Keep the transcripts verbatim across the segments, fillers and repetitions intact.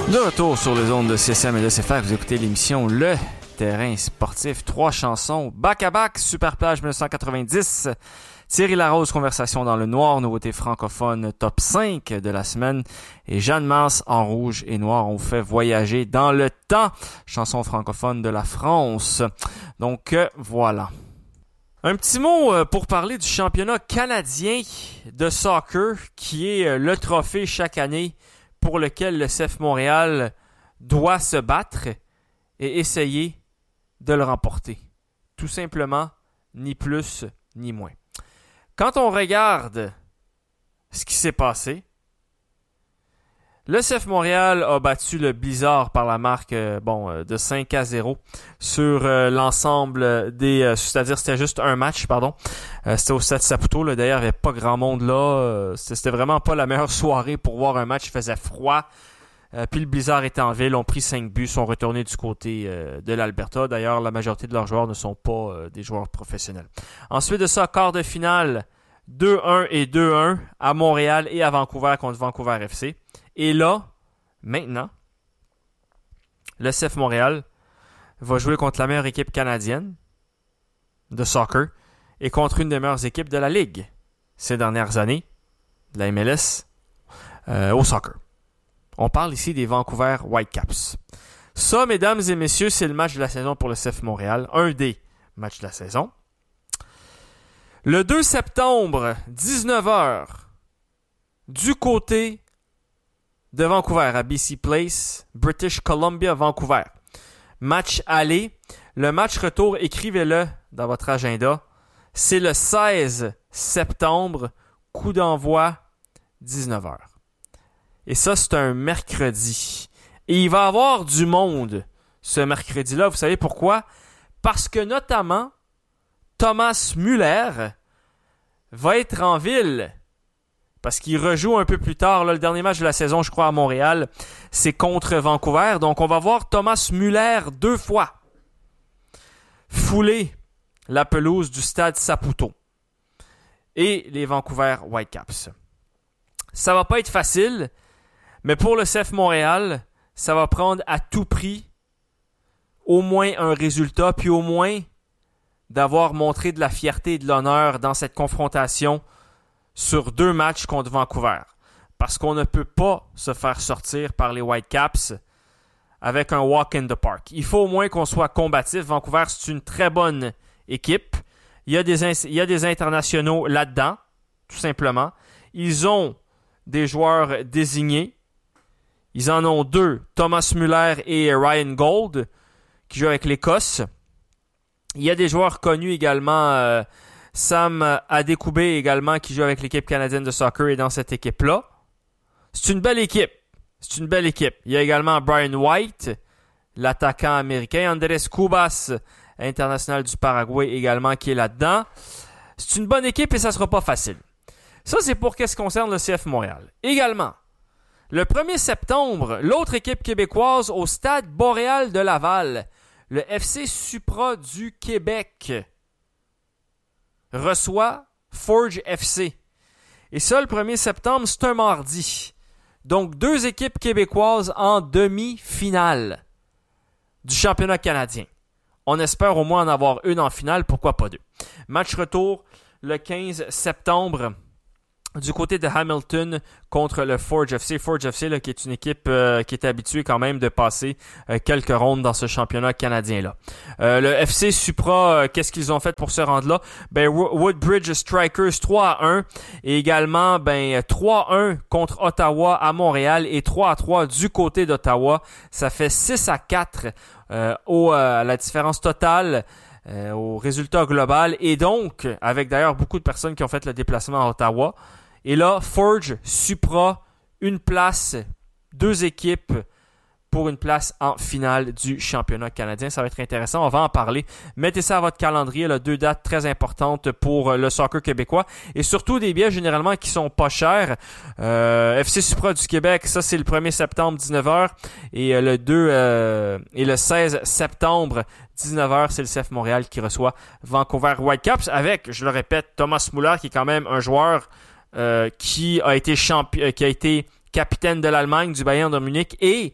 De retour sur les ondes de C S M et de C F R, vous écoutez l'émission Le Terrain Sportif. Trois chansons back-à-back, Super Plage dix-neuf cent quatre-vingt-dix, Thierry Larose, Conversation dans le noir, nouveauté francophone top cinq de la semaine, et Jeanne Mance, En rouge et noir, on vous fait voyager dans le temps, chanson francophone de la France. Donc euh, voilà. Un petit mot euh, pour parler du championnat canadien de soccer, qui est euh, le trophée chaque année pour lequel le C F Montréal doit se battre et essayer de le remporter. Tout simplement, ni plus ni moins. Quand on regarde ce qui s'est passé, le C F Montréal a battu le Blizzard par la marque euh, bon, euh, de cinq à zéro sur euh, l'ensemble des... Euh, c'est-à-dire c'était juste un match, pardon. Euh, c'était au Stade Saputo, là. D'ailleurs, il n'y avait pas grand monde là. Euh, c'était, c'était vraiment pas la meilleure soirée pour voir un match. Il faisait froid. Euh, puis le Blizzard était en ville, ont pris cinq buts, sont retournés du côté euh, de l'Alberta. D'ailleurs, la majorité de leurs joueurs ne sont pas euh, des joueurs professionnels. Ensuite de ça, quart de finale, deux un et deux un à Montréal et à Vancouver contre Vancouver F C. Et là, maintenant, le C F Montréal va jouer contre la meilleure équipe canadienne de soccer et contre une des meilleures équipes de la Ligue ces dernières années, de la M L S, euh, au soccer. On parle ici des Vancouver Whitecaps. Ça, mesdames et messieurs, c'est le match de la saison pour le C F Montréal. Un des matchs de la saison. Le deux septembre, dix-neuf heures, du côté de Vancouver, à B C Place, British Columbia, Vancouver. Match aller. Le match retour, écrivez-le dans votre agenda. C'est le seize septembre, coup d'envoi, dix-neuf heures. Et ça, c'est un mercredi. Et il va y avoir du monde ce mercredi-là. Vous savez pourquoi? Parce que notamment, Thomas Müller va être en ville. Parce qu'il rejoue un peu plus tard. Là, le dernier match de la saison, je crois, à Montréal, c'est contre Vancouver. Donc, on va voir Thomas Müller deux fois fouler la pelouse du Stade Saputo et les Vancouver Whitecaps. Ça va pas être facile, mais pour le C F Montréal, ça va prendre à tout prix au moins un résultat, puis au moins d'avoir montré de la fierté et de l'honneur dans cette confrontation sur deux matchs contre Vancouver. Parce qu'on ne peut pas se faire sortir par les Whitecaps avec un walk in the park. Il faut au moins qu'on soit combatif. Vancouver, c'est une très bonne équipe. Il y a des, in- il y a des internationaux là-dedans, tout simplement. Ils ont des joueurs désignés. Ils en ont deux, Thomas Müller et Ryan Gold, qui jouent avec l'Écosse. Il y a des joueurs connus également, euh, Sam Adekugbe également, qui joue avec l'équipe canadienne de soccer et dans cette équipe-là. C'est une belle équipe. C'est une belle équipe. Il y a également Brian White, l'attaquant américain. Andrés Cubas, international du Paraguay également, qui est là-dedans. C'est une bonne équipe et ça ne sera pas facile. Ça, c'est pour ce qui concerne le C F Montréal. Également, le premier septembre, l'autre équipe québécoise au Stade Boréal de Laval, le F C Supra du Québec, reçoit Forge F C. Et ça, le premier septembre, c'est un mardi. Donc, deux équipes québécoises en demi-finale du championnat canadien. On espère au moins en avoir une en finale, pourquoi pas deux. Match retour le quinze septembre du côté de Hamilton contre le Forge F C. Forge F C, là, qui est une équipe euh, qui est habituée quand même de passer euh, quelques rondes dans ce championnat canadien-là. Euh, le F C Supra, euh, qu'est-ce qu'ils ont fait pour se rendre là? Ben, Woodbridge Strikers trois à un et également ben trois à un contre Ottawa à Montréal et trois à trois du côté d'Ottawa. Ça fait six à quatre euh, au, euh, la différence totale. Euh, au résultat global et donc avec d'ailleurs beaucoup de personnes qui ont fait le déplacement à Ottawa. Et là, Forge, Supra, une place, deux équipes pour une place en finale du championnat canadien. Ça va être intéressant, on va en parler. Mettez ça à votre calendrier, là, deux dates très importantes pour le soccer québécois. Et surtout des billets généralement qui sont pas chers. Euh, F C Supra du Québec, ça c'est le premier septembre, dix-neuf heures. Et le deux euh, et le seize septembre, dix-neuf heures, c'est le C F Montréal qui reçoit Vancouver Whitecaps avec, je le répète, Thomas Müller qui est quand même un joueur Euh, qui a été champion, qui a été capitaine de l'Allemagne, du Bayern de Munich et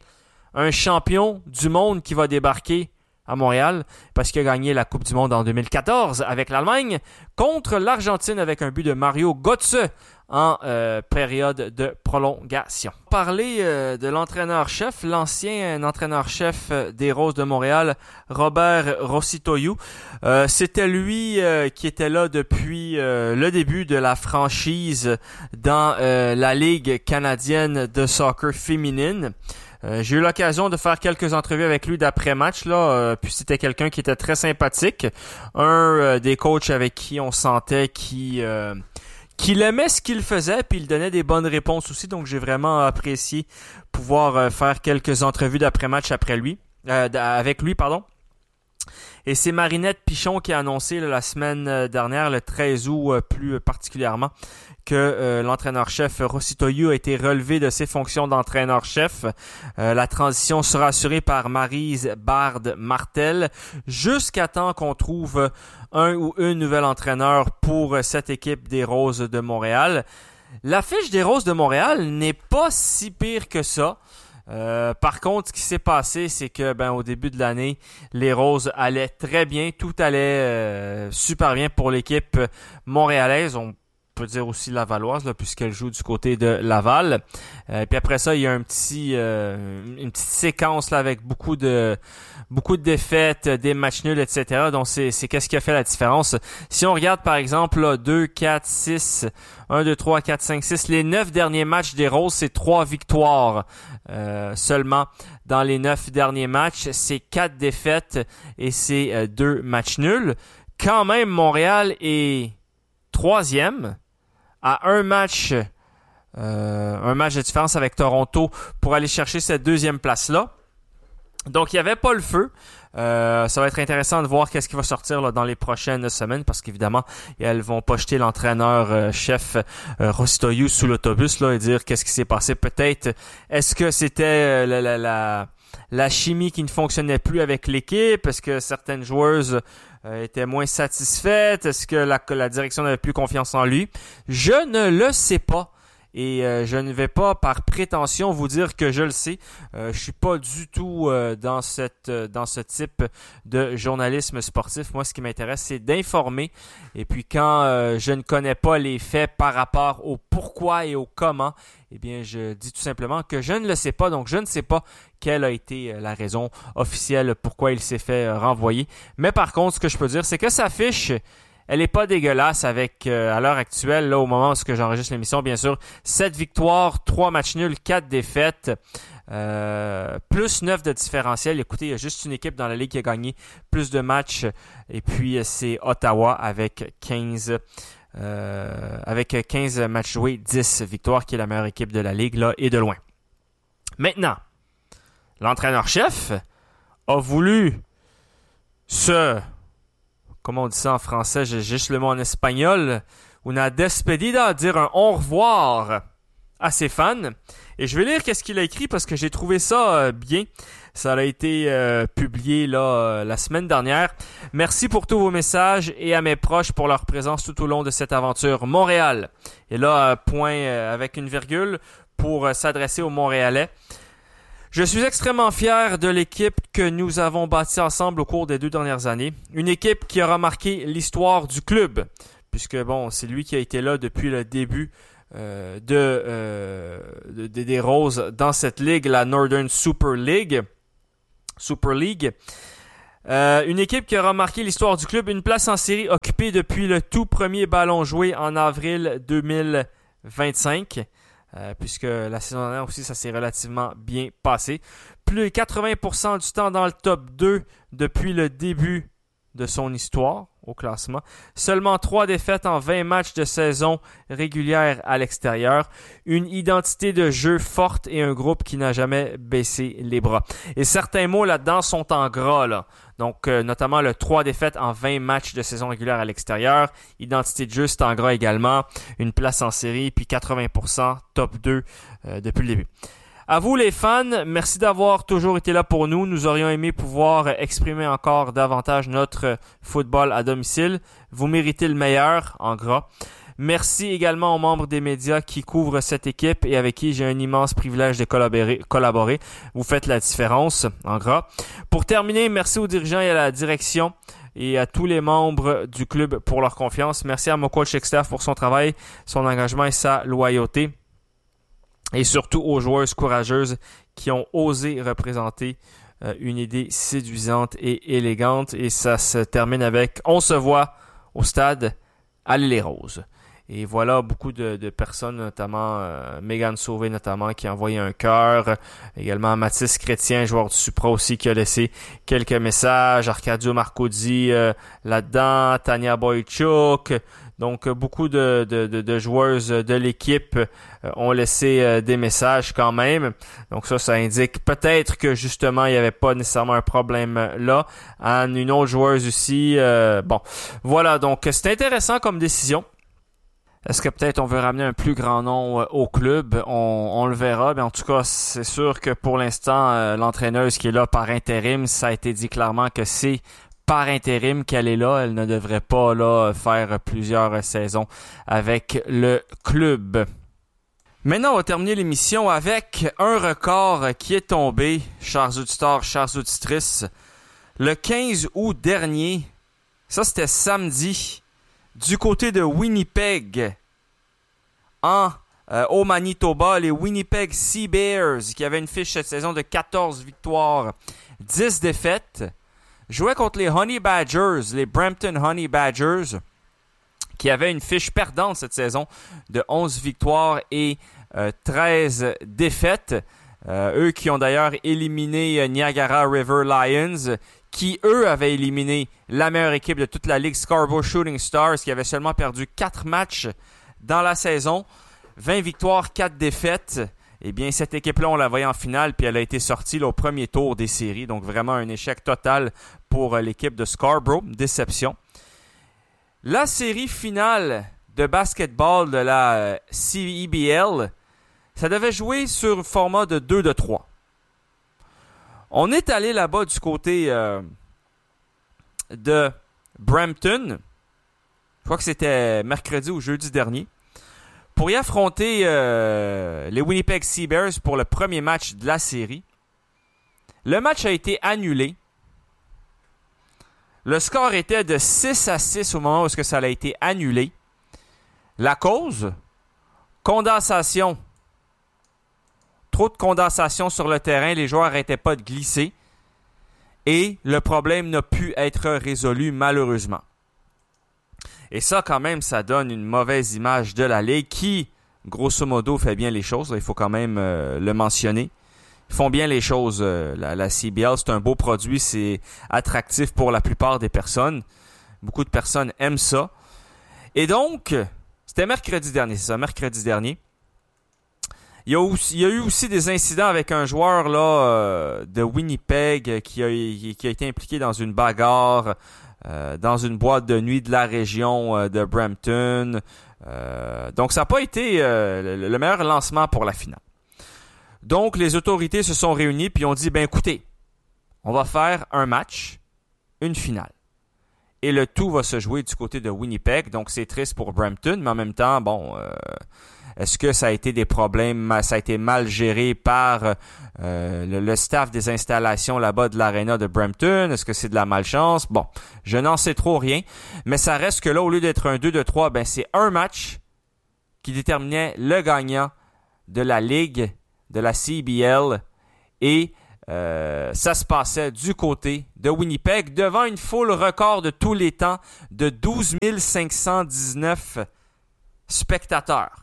un champion du monde qui va débarquer à Montréal parce qu'il a gagné la Coupe du monde en deux mille quatorze avec l'Allemagne contre l'Argentine avec un but de Mario Götze en euh, période de prolongation. Parler euh, de l'entraîneur-chef, l'ancien entraîneur-chef des Roses de Montréal, Robert Rositoiu. Euh, c'était lui euh, qui était là depuis euh, le début de la franchise dans euh, la Ligue canadienne de soccer féminine. Euh, j'ai eu l'occasion de faire quelques entrevues avec lui d'après-match, là, euh, puis c'était quelqu'un qui était très sympathique. Un euh, des coachs avec qui on sentait qu'il, euh, qu'il aimait ce qu'il faisait, puis il donnait des bonnes réponses aussi, donc j'ai vraiment apprécié pouvoir euh, faire quelques entrevues d'après-match après lui, euh, avec lui, pardon. Et c'est Marinette Pichon qui a annoncé là, la semaine dernière, le treize août euh, plus particulièrement, que euh, l'entraîneur-chef Rositoiu a été relevé de ses fonctions d'entraîneur-chef. Euh, la transition sera assurée par Maryse Bard-Martel jusqu'à temps qu'on trouve un ou une nouvelle entraîneur pour cette équipe des Roses de Montréal. L'affiche des Roses de Montréal n'est pas si pire que ça. Euh, par contre, ce qui s'est passé, c'est que ben au début de l'année, les Roses allaient très bien, tout allait euh, super bien pour l'équipe montréalaise. On peut dire aussi lavalloise là, puisqu'elle joue du côté de Laval. Euh, puis après ça, il y a un petit euh, une petite séquence là avec beaucoup de beaucoup de défaites, des matchs nuls, et cetera. Donc c'est c'est qu'est-ce qui a fait la différence. Si on regarde par exemple là, deux, quatre, six, un, deux, trois, quatre, cinq, six, les neuf derniers matchs des Roses, c'est trois victoires euh, seulement. Dans les neuf derniers matchs, c'est quatre défaites et c'est euh, deux matchs nuls. Quand même, Montréal est troisième à un match euh, un match de différence avec Toronto pour aller chercher cette deuxième place-là. Donc, il n'y avait pas le feu. Euh, ça va être intéressant de voir qu'est-ce qui va sortir là, dans les prochaines semaines parce qu'évidemment, elles vont pas jeter l'entraîneur-chef euh, Rositoiu sous l'autobus là, et dire qu'est-ce qui s'est passé. Peut-être, est-ce que c'était euh, la, la, la, la chimie qui ne fonctionnait plus avec l'équipe? Est-ce que certaines joueuses euh, étaient moins satisfaites? Est-ce que la, la direction n'avait plus confiance en lui? Je ne le sais pas. Et euh, je ne vais pas par prétention vous dire que je le sais. Euh, je suis pas du tout euh, dans cette euh, dans ce type de journalisme sportif. Moi, ce qui m'intéresse, c'est d'informer. Et puis quand euh, je ne connais pas les faits par rapport au pourquoi et au comment, eh bien, je dis tout simplement que je ne le sais pas. Donc, je ne sais pas quelle a été la raison officielle pourquoi il s'est fait renvoyer. Mais par contre, ce que je peux dire, c'est que sa fiche, elle est pas dégueulasse avec, euh, à l'heure actuelle, là, au moment où j'enregistre l'émission, bien sûr, sept victoires, trois matchs nuls, quatre défaites, euh, plus neuf de différentiel. Écoutez, il y a juste une équipe dans la Ligue qui a gagné plus de matchs, et puis c'est Ottawa avec quinze, euh, avec quinze matchs joués, dix victoires, qui est la meilleure équipe de la Ligue, là, et de loin. Maintenant, l'entraîneur-chef a voulu se... Comment on dit ça en français? J'ai juste le mot en espagnol. Una despedida, dire un au revoir à ses fans. Et je vais lire qu'est-ce qu'il a écrit parce que j'ai trouvé ça euh, bien. Ça a été euh, publié là euh, la semaine dernière. Merci pour tous vos messages et à mes proches pour leur présence tout au long de cette aventure. Montréal. Et là, euh, point euh, avec une virgule pour euh, s'adresser aux Montréalais. Je suis extrêmement fier de l'équipe que nous avons bâtie ensemble au cours des deux dernières années. Une équipe qui aura marqué l'histoire du club, puisque bon, c'est lui qui a été là depuis le début euh, de, euh, de, de des Roses dans cette ligue, la Northern Super League. Super League. Euh, une équipe qui aura marqué l'histoire du club, une place en série occupée depuis le tout premier ballon joué en avril deux mille vingt-cinq. Euh, puisque la saison dernière aussi, ça s'est relativement bien passé. Plus de quatre-vingts pour cent du temps dans le top deux depuis le début de son histoire au classement. Seulement trois défaites en vingt matchs de saison régulière à l'extérieur. Une identité de jeu forte et un groupe qui n'a jamais baissé les bras. Et certains mots là-dedans sont en gras, là. Donc, euh, notamment le trois défaites en vingt matchs de saison régulière à l'extérieur. Identité de jeu, c'est en gras également. Une place en série, puis quatre-vingts pour cent top deux euh, depuis le début. À vous les fans, merci d'avoir toujours été là pour nous. Nous aurions aimé pouvoir exprimer encore davantage notre football à domicile. Vous méritez le meilleur, en gras. Merci également aux membres des médias qui couvrent cette équipe et avec qui j'ai un immense privilège de collaborer. collaborer. Vous faites la différence, en gras. Pour terminer, merci aux dirigeants et à la direction et à tous les membres du club pour leur confiance. Merci à mon coach et staff pour son travail, son engagement et sa loyauté. Et surtout aux joueuses courageuses qui ont osé représenter euh, une idée séduisante et élégante. Et ça se termine avec « On se voit au stade, allez les roses ». Et voilà beaucoup de, de personnes, notamment euh, Mégane Sauvé, notamment, qui a envoyé un cœur. Également Mathis Chrétien, joueur du Supra aussi, qui a laissé quelques messages. Arcadio Marcodi euh, là-dedans, Tania Boychuk. Donc, beaucoup de, de, de, de joueuses de l'équipe euh, ont laissé euh, des messages quand même. Donc ça, ça indique peut-être que justement, il n'y avait pas nécessairement un problème là. Anne, une autre joueuse aussi. Euh, bon, voilà. Donc, c'est intéressant comme décision. Est-ce que peut-être on veut ramener un plus grand nom euh, au club? On, on le verra. Mais en tout cas, c'est sûr que pour l'instant, euh, l'entraîneuse qui est là par intérim, ça a été dit clairement que c'est par intérim qu'elle est là. Elle ne devrait pas là faire plusieurs saisons avec le club. Maintenant, on va terminer l'émission avec un record qui est tombé, chers auditeurs, chères auditrices, le quinze août dernier. Ça, c'était samedi. Du côté de Winnipeg, en, euh, au Manitoba, les Winnipeg Sea Bears, qui avaient une fiche cette saison de quatorze victoires, dix défaites, jouaient contre les Honey Badgers, les Brampton Honey Badgers, qui avaient une fiche perdante cette saison de onze victoires et euh, treize défaites. Euh, eux qui ont d'ailleurs éliminé Niagara River Lions, qui, eux, avaient éliminé la meilleure équipe de toute la ligue, Scarborough Shooting Stars, qui avait seulement perdu quatre matchs dans la saison. vingt victoires, quatre défaites. Eh bien, cette équipe-là, on la voyait en finale, puis elle a été sortie là, au premier tour des séries. Donc, vraiment un échec total pour euh, l'équipe de Scarborough. Déception. La série finale de basketball de la euh, C E B L, ça devait jouer sur format de deux de trois. On est allé là-bas du côté euh, de Brampton. Je crois que c'était mercredi ou jeudi dernier. Pour y affronter euh, les Winnipeg Sea Bears pour le premier match de la série. Le match a été annulé. Le score était de six à six au moment où ça a été annulé. La cause? Condensation. Trop de condensation sur le terrain, les joueurs n'arrêtaient pas de glisser et le problème n'a pu être résolu malheureusement. Et ça quand même, ça donne une mauvaise image de la Ligue qui, grosso modo, fait bien les choses. Là, il faut quand même euh, le mentionner. Ils font bien les choses. Euh, la, la C B L, c'est un beau produit, c'est attractif pour la plupart des personnes. Beaucoup de personnes aiment ça. Et donc, c'était mercredi dernier, c'est ça, mercredi dernier. Il y, a aussi, il y a eu aussi des incidents avec un joueur là euh, de Winnipeg qui a, qui a été impliqué dans une bagarre euh, dans une boîte de nuit de la région euh, de Brampton. Euh, donc, ça n'a pas été euh, le, le meilleur lancement pour la finale. Donc, les autorités se sont réunies et ont dit, ben écoutez, on va faire un match, une finale. Et le tout va se jouer du côté de Winnipeg. Donc, c'est triste pour Brampton, mais en même temps, bon... Euh, Est-ce que ça a été des problèmes, ça a été mal géré par euh, le, le staff des installations là-bas de l'aréna de Brampton? Est-ce que c'est de la malchance? Bon, je n'en sais trop rien. Mais ça reste que là, au lieu d'être un deux de trois, ben c'est un match qui déterminait le gagnant de la Ligue, de la C B L. Et euh, ça se passait du côté de Winnipeg devant une foule record de tous les temps de douze mille cinq cent dix-neuf spectateurs.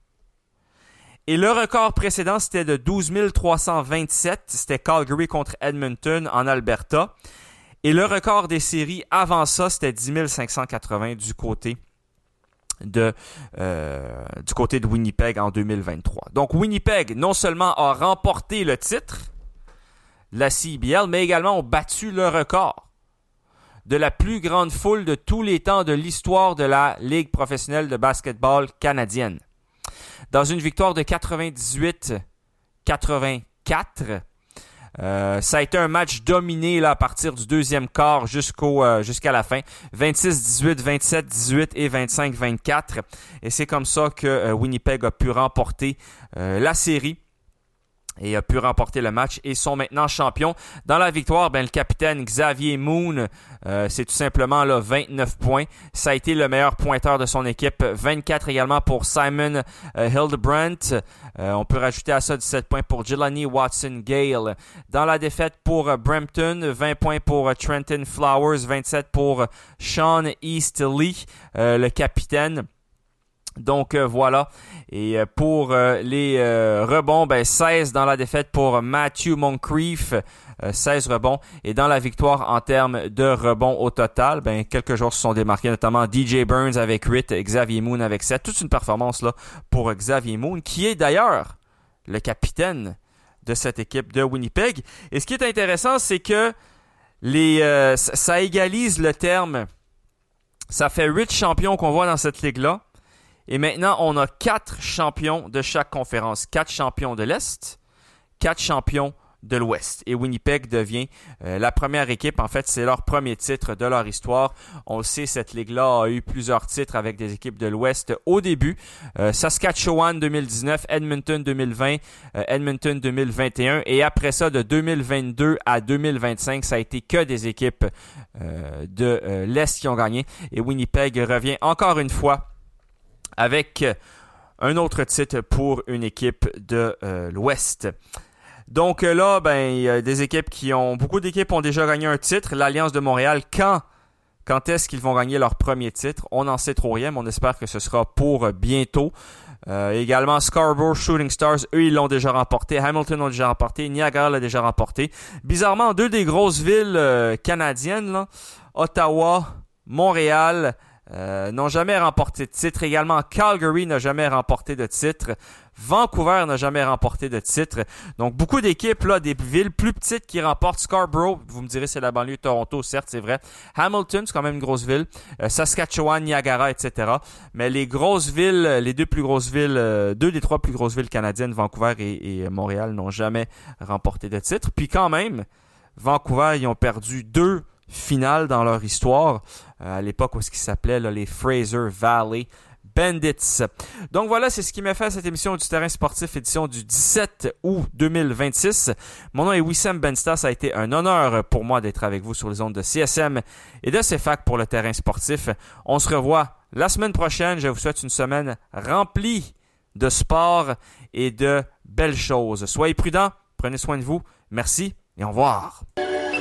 Et le record précédent, c'était de douze mille trois cent vingt-sept. C'était Calgary contre Edmonton en Alberta. Et le record des séries avant ça, c'était dix mille cinq cent quatre-vingts du côté de, euh, du côté de Winnipeg en deux mille vingt-trois. Donc Winnipeg, non seulement a remporté le titre de la C B L, mais également ont battu le record de la plus grande foule de tous les temps de l'histoire de la Ligue professionnelle de basketball canadienne. Dans une victoire de quatre-vingt-dix-huit à quatre-vingt-quatre, Euh, ça a été un match dominé là, à partir du deuxième quart jusqu'au euh, jusqu'à la fin. vingt-six dix-huit, vingt-sept dix-huit et vingt-cinq vingt-quatre. Et c'est comme ça que euh, Winnipeg a pu remporter euh, la série et a pu remporter le match et sont maintenant champions. Dans la victoire, ben, le capitaine Xavier Moon, euh, c'est tout simplement là, vingt-neuf points. Ça a été le meilleur pointeur de son équipe. vingt-quatre également pour Simon euh, Hildebrandt. Euh, on peut rajouter à ça dix-sept points pour Jelani Watson-Gale. Dans la défaite pour euh, Brampton, vingt points pour euh, Trenton Flowers, vingt-sept pour euh, Sean Eastley, euh, le capitaine. Donc euh, voilà, et euh, pour euh, les euh, rebonds, ben, seize dans la défaite pour Matthew Moncrief, euh, seize rebonds, et dans la victoire en termes de rebonds au total, ben, quelques joueurs se sont démarqués, notamment D J Burns avec huit, Xavier Moon avec sept, toute une performance là pour Xavier Moon, qui est d'ailleurs le capitaine de cette équipe de Winnipeg. Et ce qui est intéressant, c'est que les euh, ça égalise le terme, ça fait huit champions qu'on voit dans cette ligue-là. Et maintenant, on a quatre champions de chaque conférence. Quatre champions de l'Est, quatre champions de l'Ouest. Et Winnipeg devient euh, la première équipe. En fait, c'est leur premier titre de leur histoire. On le sait, cette ligue-là a eu plusieurs titres avec des équipes de l'Ouest au début. Euh, Saskatchewan deux mille dix-neuf, Edmonton deux mille vingt, euh, Edmonton deux mille vingt et un. Et après ça, de deux mille vingt-deux à deux mille vingt-cinq, ça a été que des équipes euh, de euh, l'Est qui ont gagné. Et Winnipeg revient encore une fois avec un autre titre pour une équipe de euh, l'Ouest. Donc euh, là, ben, il y a des équipes qui ont... Beaucoup d'équipes ont déjà gagné un titre. L'Alliance de Montréal, quand, quand est-ce qu'ils vont gagner leur premier titre? On n'en sait trop rien, mais on espère que ce sera pour bientôt. Euh, également, Scarborough Shooting Stars, eux, ils l'ont déjà remporté. Hamilton l'ont déjà remporté. Niagara l'a déjà remporté. Bizarrement, deux des grosses villes euh, canadiennes, là, Ottawa, Montréal... Euh, n'ont jamais remporté de titre. Également, Calgary n'a jamais remporté de titre. Vancouver n'a jamais remporté de titre. Donc, beaucoup d'équipes, là, des villes plus petites qui remportent. Scarborough, vous me direz, c'est la banlieue de Toronto, certes, c'est vrai. Hamilton, c'est quand même une grosse ville. Euh, Saskatchewan, Niagara, et cetera. Mais les grosses villes, les deux plus grosses villes, euh, deux des trois plus grosses villes canadiennes, Vancouver et, et Montréal, n'ont jamais remporté de titre. Puis quand même, Vancouver, ils ont perdu deux finale dans leur histoire, euh, à l'époque où ce qui s'appelait là, les Fraser Valley Bandits. Donc voilà, c'est ce qui m'a fait cette émission du Terrain Sportif, édition du dix-sept août deux mille vingt-six. Mon nom est Wissam Bensta, ça a été un honneur pour moi d'être avec vous sur les ondes de C S M et de C F A C pour le Terrain Sportif. On se revoit la semaine prochaine. Je vous souhaite une semaine remplie de sport et de belles choses. Soyez prudents, prenez soin de vous. Merci et au revoir.